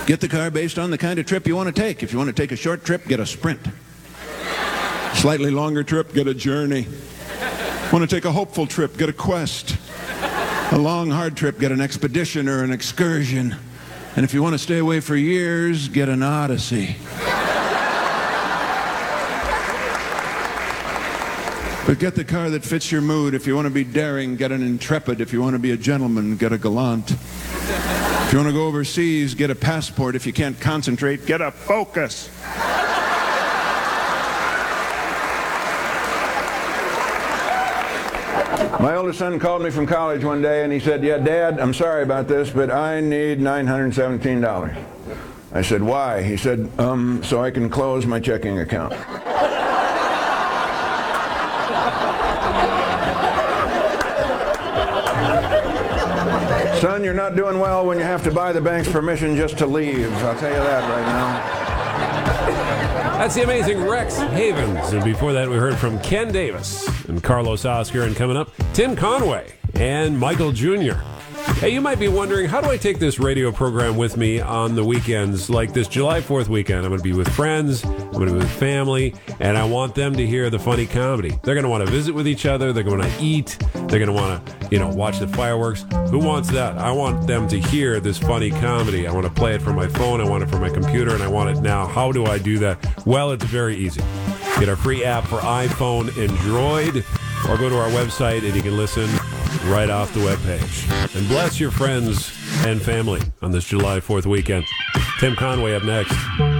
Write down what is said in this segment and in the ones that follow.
Get the car based on the kind of trip you want to take. If you want to take a short trip, get a Sprint. Slightly longer trip, get a Journey. Want to take a hopeful trip, get a Quest. A long, hard trip, get an Expedition or an Excursion. And if you want to stay away for years, get an Odyssey. But get the car that fits your mood. If you want to be daring, get an Intrepid. If you want to be a gentleman, get a Galant. If you want to go overseas, get a Passport. If you can't concentrate, get a Focus. My oldest son called me from college one day and he said, "Yeah, Dad, I'm sorry about this, but I need $917. I said, "Why?" He said, "So I can close my checking account." Son, you're not doing well when you have to buy the bank's permission just to leave. I'll tell you that right now. That's the amazing Rex Havens. And before that, we heard from Ken Davis and Carlos Oscar. And coming up, Tim Conway and Michael Jr. Hey, you might be wondering, how do I take this radio program with me on the weekends? Like this July 4th weekend, I'm going to be with friends, I'm going to be with family, and I want them to hear the funny comedy. They're going to want to visit with each other, they're going to eat, they're going to want to, watch the fireworks. Who wants that? I want them to hear this funny comedy. I want to play it from my phone, I want it from my computer, and I want it now. How do I do that? Well, it's very easy. Get our free app for iPhone and Droid, or go to our website and you can listen right off the webpage. And bless your friends and family on this July 4th weekend. Tim Conway up next.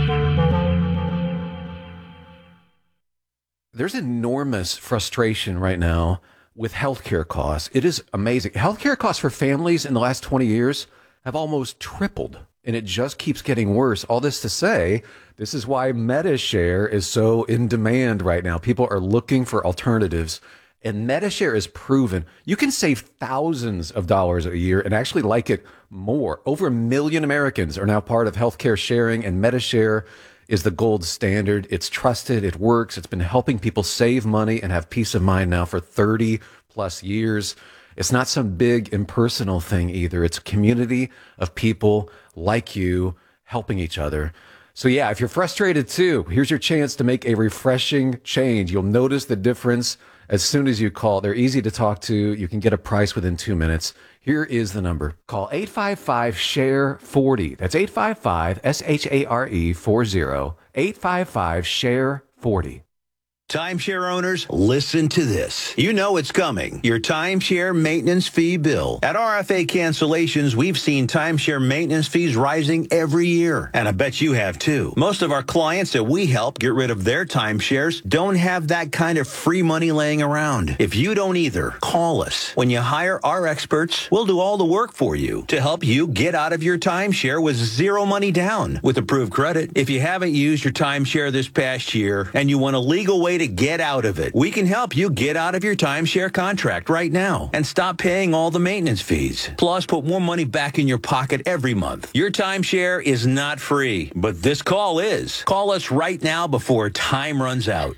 There's enormous frustration right now with healthcare costs. It is amazing. Healthcare costs for families in the last 20 years have almost tripled, and it just keeps getting worse. All this to say, this is why MediShare is so in demand right now. People are looking for alternatives. And MediShare is proven you can save thousands of dollars a year and actually like it more. Over 1 million Americans are now part of healthcare sharing, and MediShare is the gold standard. It's trusted. It works. It's been helping people save money and have peace of mind now for 30 plus years. It's not some big impersonal thing either. It's a community of people like you helping each other. So yeah, if you're frustrated too, here's your chance to make a refreshing change. You'll notice the difference as soon as you call. They're easy to talk to. You can get a price within 2 minutes. Here is the number. Call 855-SHARE-40. That's 855-SHARE-40. 855-SHARE-40. Timeshare owners, listen to this. You know it's coming. Your timeshare maintenance fee bill. At RFA Cancellations, we've seen timeshare maintenance fees rising every year. And I bet you have too. Most of our clients that we help get rid of their timeshares don't have that kind of free money laying around. If you don't either, call us. When you hire our experts, we'll do all the work for you to help you get out of your timeshare with zero money down with approved credit. If you haven't used your timeshare this past year and you want a legal way to get out of it, we can help you get out of your timeshare contract right now and stop paying all the maintenance fees. Plus, put more money back in your pocket every month. Your timeshare is not free, but this call is. Call us right now before time runs out.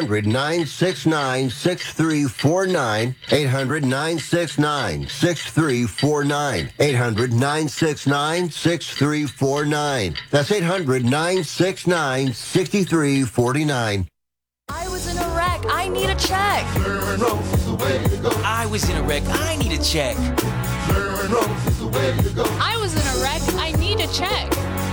800-969-6349. 800-969-6349. 800-969-6349. That's 800-969-6349. I was in a wreck. I need a check. I was in a wreck. I need a check. I was in a wreck. I need a check.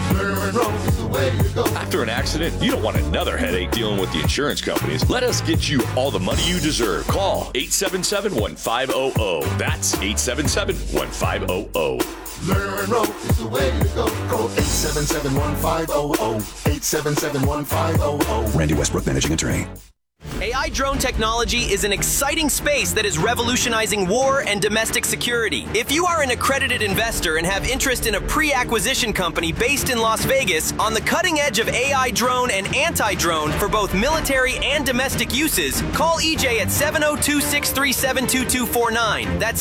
After an accident, you don't want another headache dealing with the insurance companies. Let us get you all the money you deserve. Call 877-1500. That's 877-1500. Learn Road is the way to go. Call 877-1500. 877-1500. Randy Westbrook, Managing Attorney. AI drone technology is an exciting space that is revolutionizing war and domestic security. If you are an accredited investor and have interest in a pre-acquisition company based in Las Vegas on the cutting edge of AI drone and anti-drone for both military and domestic uses, call EJ at 702-637-2249. That's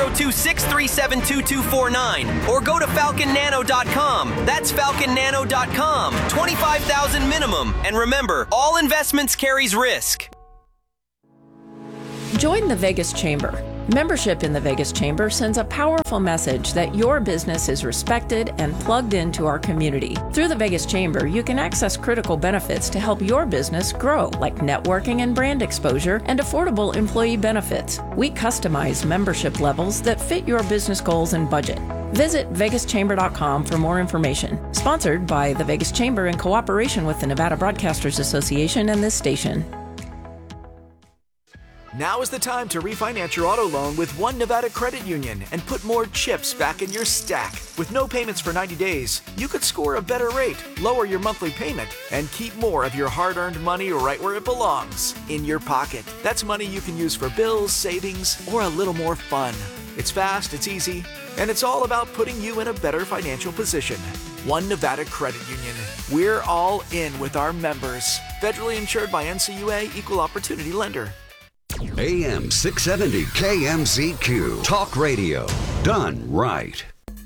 702-637-2249. Or go to falconnano.com. That's falconnano.com. $25,000 minimum. And remember, all investments carries risk. Join the Vegas Chamber. Membership in the Vegas Chamber sends a powerful message that your business is respected and plugged into our community. Through the Vegas Chamber, you can access critical benefits to help your business grow, like networking and brand exposure and affordable employee benefits. We customize membership levels that fit your business goals and budget. Visit vegaschamber.com for more information. Sponsored by the Vegas Chamber in cooperation with the Nevada Broadcasters Association and this station. Now is the time to refinance your auto loan with One Nevada Credit Union and put more chips back in your stack. With no payments for 90 days, you could score a better rate, lower your monthly payment, and keep more of your hard-earned money right where it belongs, in your pocket. That's money you can use for bills, savings, or a little more fun. It's fast, it's easy, and it's all about putting you in a better financial position. One Nevada Credit Union. We're all in with our members. Federally insured by NCUA, Equal Opportunity Lender. AM 670 KMZQ. Talk radio. Done right.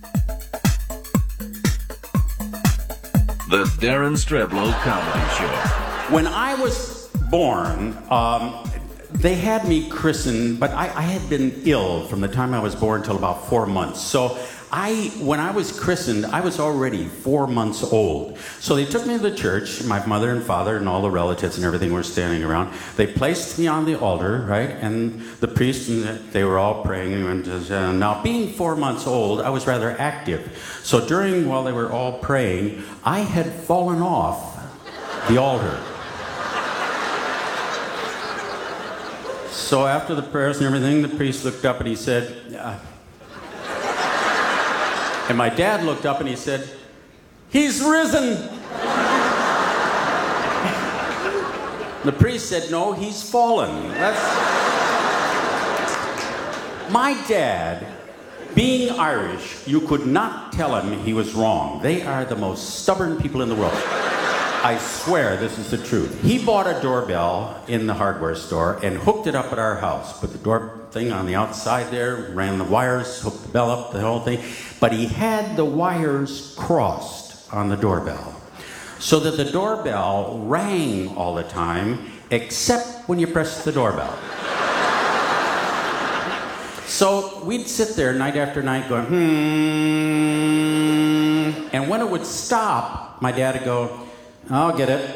The Darren Streblow Comedy Show. When I was born, they had me christened, but I had been ill from the time I was born till about 4 months. So when I was christened, I was already 4 months old. So they took me to the church. My mother and father and all the relatives and everything were standing around. They placed me on the altar, right? And the priest, and they were all praying. And now, being 4 months old, I was rather active. So while they were all praying, I had fallen off the altar. So after the prayers and everything, the priest looked up and he said, and my dad looked up and he said, "He's risen." The priest said, "No, he's fallen." My dad, being Irish, you could not tell him he was wrong. They are the most stubborn people in the world. I swear this is the truth. He bought a doorbell in the hardware store and hooked it up at our house. Put the door thing on the outside there, ran the wires, hooked the bell up, the whole thing. But he had the wires crossed on the doorbell so that the doorbell rang all the time except when you pressed the doorbell. So we'd sit there night after night going, and when it would stop, my dad would go, "I'll get it."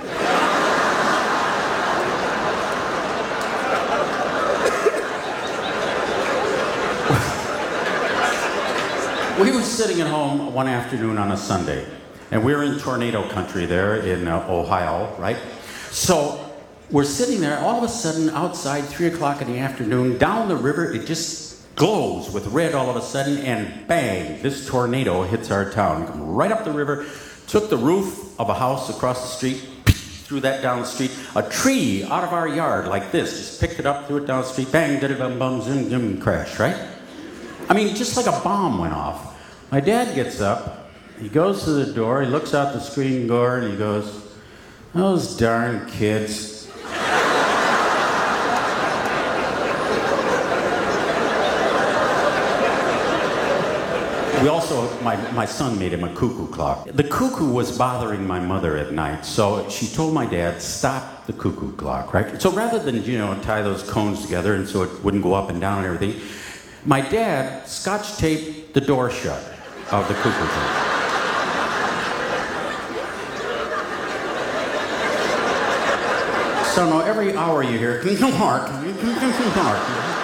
We were sitting at home one afternoon on a Sunday, and we were in tornado country there in Ohio, right? So we're sitting there, all of a sudden outside, 3 o'clock in the afternoon, down the river, it just glows with red all of a sudden, and bang, this tornado hits our town. Come right up the river, took the roof of a house across the street, threw that down the street. A tree out of our yard like this, just picked it up, threw it down the street, bang, did-a-bum-bum, zoom, zoom, crash, right? I mean, just like a bomb went off. My dad gets up, he goes to the door, he looks out the screen door, and he goes, "Those darn kids." We also, my son made him a cuckoo clock. The cuckoo was bothering my mother at night, so she told my dad, "Stop the cuckoo clock," right? So rather than, tie those cones together and so it wouldn't go up and down and everything, my dad scotch taped the door shut of the cuckoo clock. So now every hour you hear, "Mark, Mark."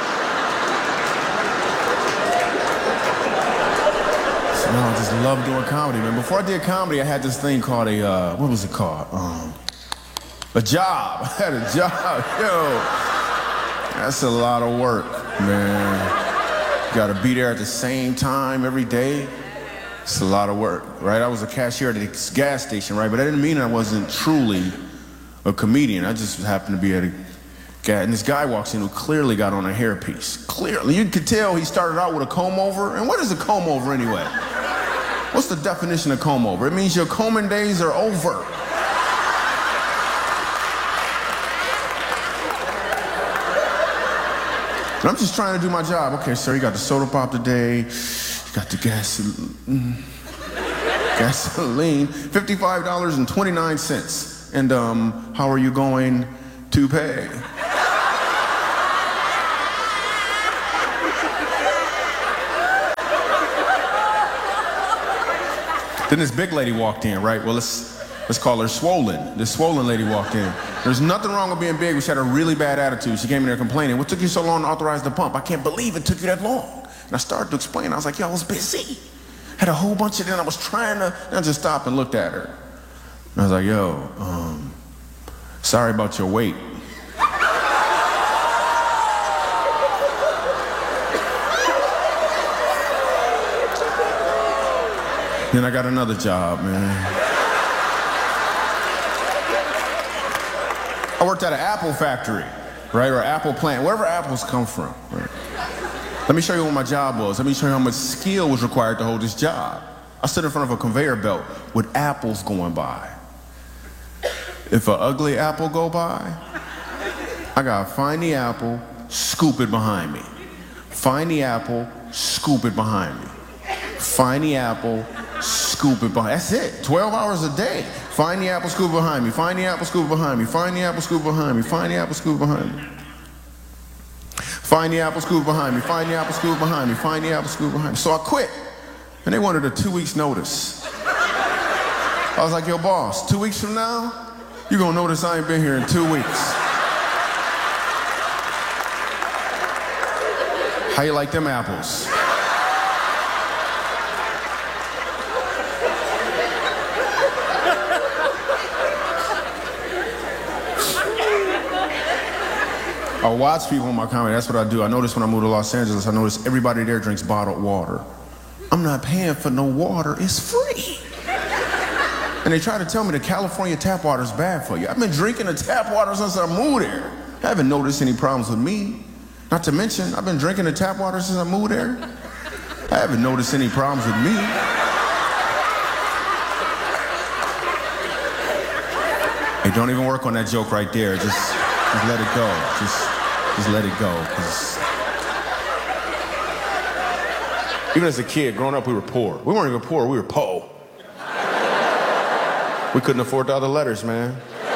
No, I just love doing comedy, man. Before I did comedy, I had this thing called what was it called? A job. I had a job. Yo, that's a lot of work, man. You gotta be there at the same time every day. It's a lot of work, right? I was a cashier at this gas station, right? But that didn't mean I wasn't truly a comedian. I just happened to be at a gas, and this guy walks in who clearly got on a hairpiece. Clearly, you could tell he started out with a comb over. And what is a comb over anyway? What's the definition of comb over? It means your combing days are over. And I'm just trying to do my job. Okay, sir, you got the soda pop today. You got the gasoline, $55.29. And how are you going to pay? Then this big lady walked in, right? Well, let's call her Swollen. This swollen lady walked in. There's nothing wrong with being big, but she had a really bad attitude. She came in there complaining, what took you so long to authorize the pump? I can't believe it took you that long. And I started to explain. I was like, yo, I was busy. Had a whole bunch of them. I was trying to, and I just stopped and looked at her. And I was like, yo, sorry about your weight. Then I got another job, man. I worked at an apple factory, right, or apple plant, wherever apples come from. Right? Let me show you what my job was. Let me show you how much skill was required to hold this job. I stood in front of a conveyor belt with apples going by. If an ugly apple go by, I gotta find the apple, scoop it behind me. Find the apple, scoop it behind me. Find the apple, scoop it behind. That's it. 12 hours a day. Find the apple, scoop it behind me. Find the apple, scoop it behind me. Find the apple, scoop it behind me. Find the apple, scoop it behind me. Find the apple, scoop it behind me. Find the apple, scoop it behind me. Find the apple, scoop it behind me. So I quit. And they wanted a 2 weeks notice. I was like, yo, boss, 2 weeks from now, you're gonna notice I ain't been here in 2 weeks. How you like them apples? I watch people in my comedy. That's what I do. I notice when I move to Los Angeles, I notice everybody there drinks bottled water. I'm not paying for no water. It's free. And they try to tell me the California tap water is bad for you. I've been drinking the tap water since I moved there. I haven't noticed any problems with me. Not to mention, I've been drinking the tap water since I moved there. I haven't noticed any problems with me. Hey, don't even work on that joke right there. Just let it go. Just let it go. 'Cause even as a kid, growing up, we were poor. We weren't even poor, we were po'. We couldn't afford the other letters, man.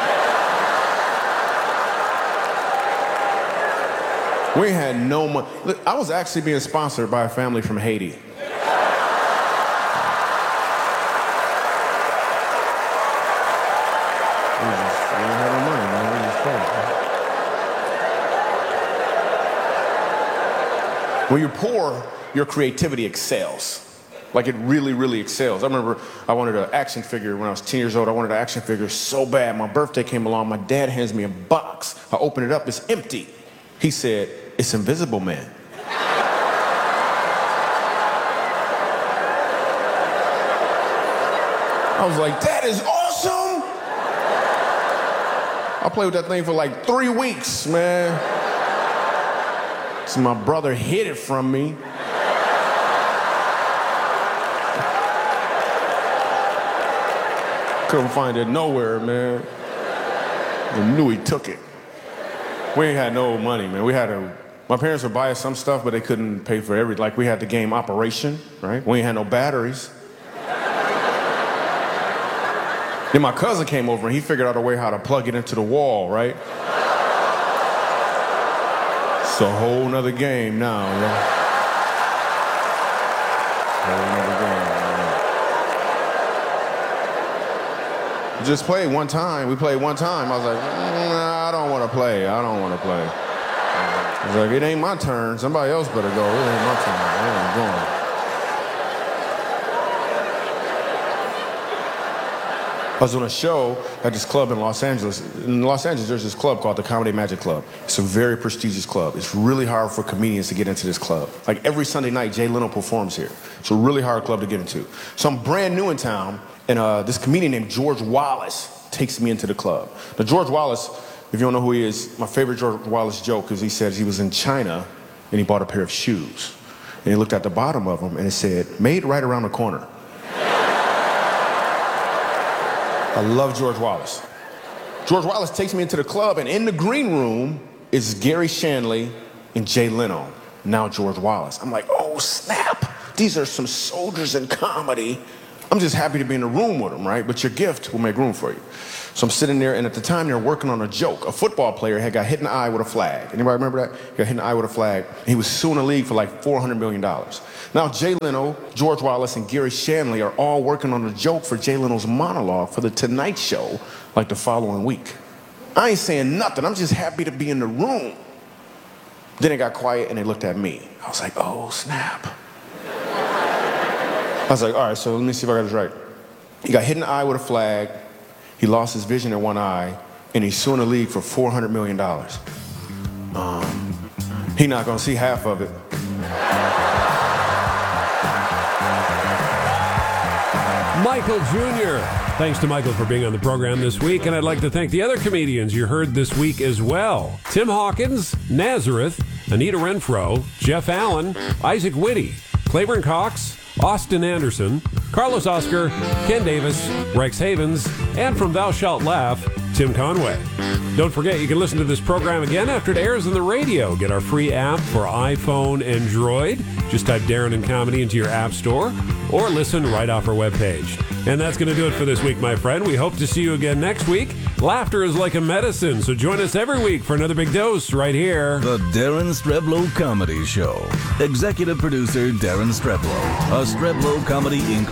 We had no money. Look, I was actually being sponsored by a family from Haiti. When you're poor, your creativity excels. Like it really, really excels. I remember I wanted an action figure when I was 10 years old. I wanted an action figure so bad. My birthday came along. My dad hands me a box. I open it up. It's empty. He said, it's Invisible Man. I was like, that is awesome. I played with that thing for like 3 weeks, man. So my brother hid it from me. Couldn't find it nowhere, man. I knew he took it. We ain't had no money, man. My parents would buy us some stuff, but they couldn't pay for everything. Like we had the game Operation, right? We ain't had no batteries. Then my cousin came over and he figured out a way how to plug it into the wall, right? It's a whole nother game now, man. Whole nother game, man. We just played one time. We played one time. I was like, nah, I don't want to play. I don't want to play. I was like, it ain't my turn. Somebody else better go. It ain't my turn. I ain't going. I was on a show at this club in Los Angeles. In Los Angeles, there's this club called the Comedy Magic Club. It's a very prestigious club. It's really hard for comedians to get into this club. Like every Sunday night, Jay Leno performs here. It's a really hard club to get into. So I'm brand new in town, and this comedian named George Wallace takes me into the club. Now, George Wallace, if you don't know who he is, my favorite George Wallace joke is he says he was in China, and he bought a pair of shoes. And he looked at the bottom of them, and it said, made right around the corner. I love George Wallace. George Wallace takes me into the club, and in the green room is Gary Shandling and Jay Leno, now George Wallace. I'm like, oh, snap. These are some soldiers in comedy. I'm just happy to be in the room with them, right? But your gift will make room for you. So I'm sitting there, and at the time, they're working on a joke. A football player had got hit in the eye with a flag. Anybody remember that? He got hit in the eye with a flag. He was suing the league for like $400 million. Now, Jay Leno, George Wallace, and Gary Shanley are all working on a joke for Jay Leno's monologue for The Tonight Show like the following week. I ain't saying nothing. I'm just happy to be in the room. Then it got quiet, and they looked at me. I was like, oh, snap. I was like, all right, so let me see if I got this right. He got hit in the eye with a flag. He lost his vision in one eye, and he's suing the league for $400 million. He not gonna see half of it. Michael Jr. Thanks to Michael for being on the program this week, and I'd like to thank the other comedians you heard this week as well. Tim Hawkins, Nazareth, Anita Renfro, Jeff Allen, Isaac Whitty, Claiborne Cox, Austin Anderson, Carlos Oscar, Ken Davis, Rex Havens, and from Thou Shalt Laugh, Tim Conway. Don't forget, you can listen to this program again after it airs on the radio. Get our free app for iPhone and Droid. Just type Darren and Comedy into your app store or listen right off our webpage. And that's going to do it for this week, my friend. We hope to see you again next week. Laughter is like a medicine, so join us every week for another big dose right here. The Darren Streblow Comedy Show. Executive producer Darren Streblow. A Streblow Comedy Inc.